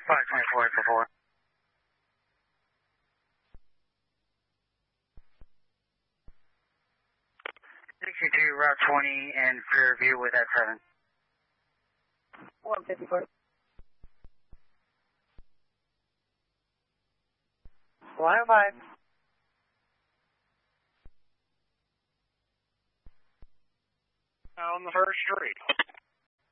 524 before. 62 Route 20 and Fairview with that 7. 154. Line 5. On the first street.